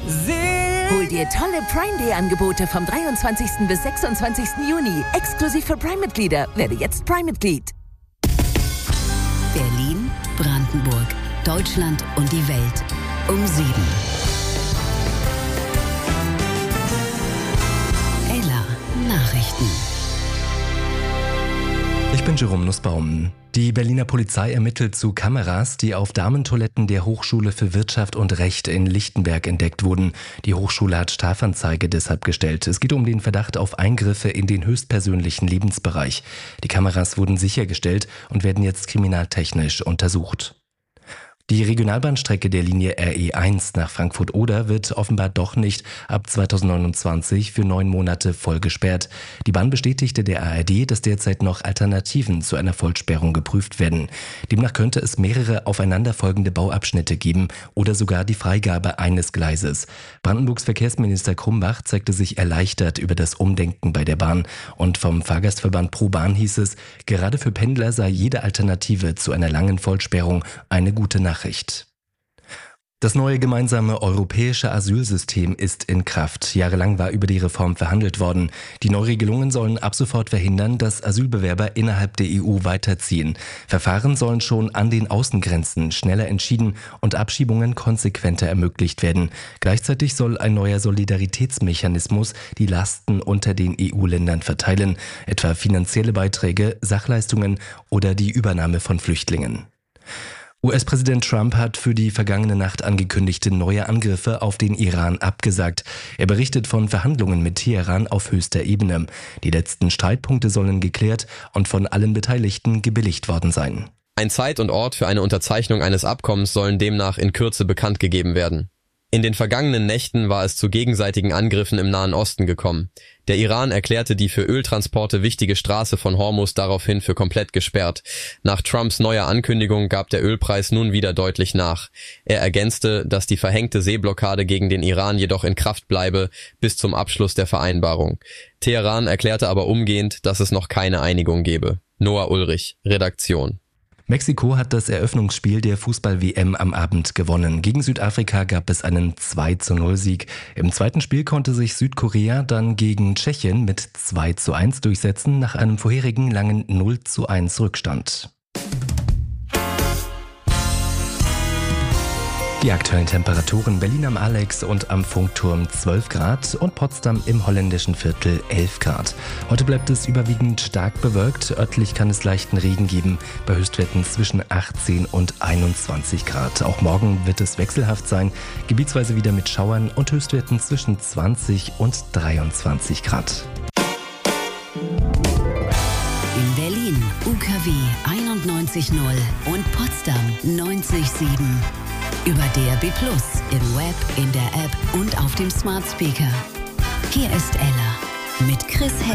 Hol dir tolle Prime Day Angebote vom 23. bis 26. Juni. Exklusiv für Prime-Mitglieder. Werde jetzt Prime-Mitglied. Berlin, Brandenburg, Deutschland und die Welt um 7. Ella Nachrichten. Ich bin Jerome Nussbaum. Die Berliner Polizei ermittelt zu Kameras, die auf Damentoiletten der Hochschule für Wirtschaft und Recht in Lichtenberg entdeckt wurden. Die Hochschule hat Strafanzeige deshalb gestellt. Es geht um den Verdacht auf Eingriffe in den höchstpersönlichen Lebensbereich. Die Kameras wurden sichergestellt und werden jetzt kriminaltechnisch untersucht. Die Regionalbahnstrecke der Linie RE1 nach Frankfurt-Oder wird offenbar doch nicht ab 2029 für 9 Monate voll gesperrt. Die Bahn bestätigte der ARD, dass derzeit noch Alternativen zu einer Vollsperrung geprüft werden. Demnach könnte es mehrere aufeinanderfolgende Bauabschnitte geben oder sogar die Freigabe eines Gleises. Brandenburgs Verkehrsminister Krumbach zeigte sich erleichtert über das Umdenken bei der Bahn. Und vom Fahrgastverband ProBahn hieß es, gerade für Pendler sei jede Alternative zu einer langen Vollsperrung eine gute Nachricht. Das neue gemeinsame europäische Asylsystem ist in Kraft. Jahrelang war über die Reform verhandelt worden. Die Neuregelungen sollen ab sofort verhindern, dass Asylbewerber innerhalb der EU weiterziehen. Verfahren sollen schon an den Außengrenzen schneller entschieden und Abschiebungen konsequenter ermöglicht werden. Gleichzeitig soll ein neuer Solidaritätsmechanismus die Lasten unter den EU-Ländern verteilen, etwa finanzielle Beiträge, Sachleistungen oder die Übernahme von Flüchtlingen. US-Präsident Trump hat für die vergangene Nacht angekündigte neue Angriffe auf den Iran abgesagt. Er berichtet von Verhandlungen mit Teheran auf höchster Ebene. Die letzten Streitpunkte sollen geklärt und von allen Beteiligten gebilligt worden sein. Ein Zeit und Ort für eine Unterzeichnung eines Abkommens sollen demnach in Kürze bekannt gegeben werden. In den vergangenen Nächten war es zu gegenseitigen Angriffen im Nahen Osten gekommen. Der Iran erklärte die für Öltransporte wichtige Straße von Hormuz daraufhin für komplett gesperrt. Nach Trumps neuer Ankündigung gab der Ölpreis nun wieder deutlich nach. Er ergänzte, dass die verhängte Seeblockade gegen den Iran jedoch in Kraft bleibe bis zum Abschluss der Vereinbarung. Teheran erklärte aber umgehend, dass es noch keine Einigung gebe. Noah Ulrich, Redaktion. Mexiko hat das Eröffnungsspiel der Fußball-WM am Abend gewonnen. Gegen Südafrika gab es einen 2:0-Sieg. Im zweiten Spiel konnte sich Südkorea dann gegen Tschechien mit 2:1 durchsetzen, nach einem vorherigen langen 0:1 Rückstand. Die aktuellen Temperaturen: Berlin am Alex und am Funkturm 12 Grad und Potsdam im holländischen Viertel 11 Grad. Heute bleibt es überwiegend stark bewölkt. Örtlich kann es leichten Regen geben, bei Höchstwerten zwischen 18 und 21 Grad. Auch morgen wird es wechselhaft sein, gebietsweise wieder mit Schauern und Höchstwerten zwischen 20 und 23 Grad. In Berlin UKW 91.0 und Potsdam 90.7. Über DAB+, im Web, in der App und auf dem Smart Speaker. Hier ist Ella mit Chris Held.